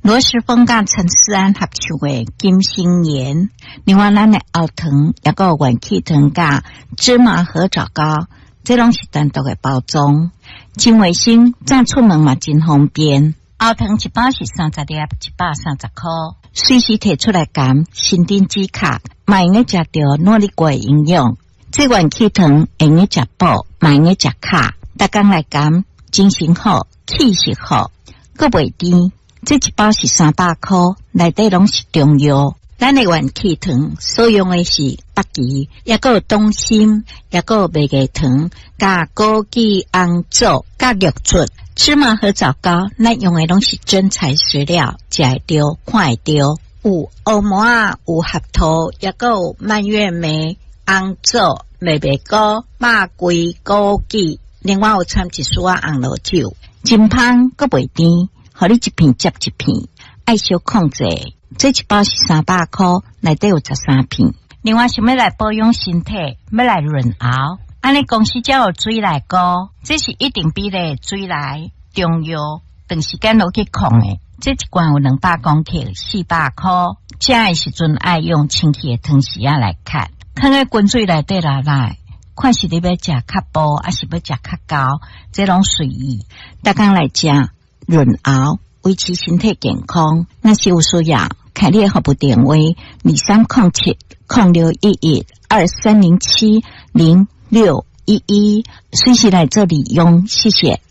罗时丰甲陈思安合唱的金星岩，另外咱的熬糖也个元气糖甲芝麻和枣糕，这拢是单独的包装。真卫生，早出门嘛真方便。熬糖一包是30粒，130块，随时摕出来减，身体止卡，嘛用个食到努力过的营养。这元气糖用个食补，嘛用个食卡，逐工来减，精神好，气色好，阁袂甜。这一包是300块，内底拢是中药。咱的元气糖所用的是北芪，也个有冬参，也个有麦芽糖，加枸杞、红枣，加玉竹。芝麻和枣糕，咱用的拢是真材实料，食会到，看会到。有黑麻啊，有合桃，也个有蔓越莓、红枣、麦芽糕、肉桂、枸杞，另外有掺一丝啊红萝酒，真香，阁袂甜。互你一片接一片，爱小控制。这一包是300块，内底有13片。另外，想要来保养身体，要来润喉，安尼公司才有水来膏，这是一定比例水来中药，长时间落去控的。这一罐有200公克，400块。食的时阵爱用清气的汤匙啊来看，放在滚水内底来。看是你要食较薄，还是要食较高，这拢随意。大家来食。润喉，维持身体健康。那是有需要，开你的服务电话2307-0611-2307-0611，随时来这里用，谢谢。